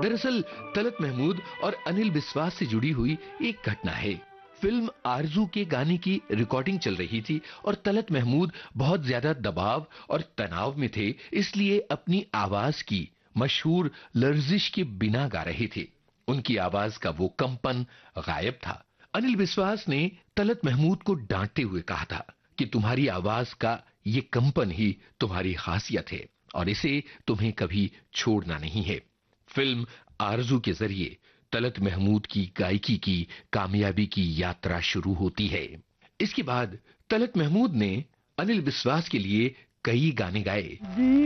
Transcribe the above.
दरअसल तलत महमूद और अनिल बिस्वास से जुड़ी हुई एक घटना है। फिल्म आरजू के गाने की रिकॉर्डिंग चल रही थी और तलत महमूद बहुत ज्यादा दबाव और तनाव में थे, इसलिए अपनी आवाज की मशहूर लर्जिश के बिना गा रहे थे। उनकी आवाज का वो कंपन गायब था। अनिल बिस्वास ने तलत महमूद को डांटते हुए कहा था कि तुम्हारी आवाज का ये कंपन ही तुम्हारी खासियत है और इसे तुम्हें कभी छोड़ना नहीं है। फिल्म आरजू के जरिए तलत महमूद की गायकी की कामयाबी की यात्रा शुरू होती है। इसके बाद तलत महमूद ने अनिल बिस्वास के लिए कई गाने गाए।